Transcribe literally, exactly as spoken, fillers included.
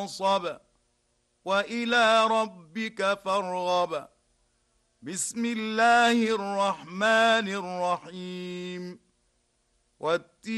نصب وإلى ربك فارغب. بسم الله الرحمن الرحيم.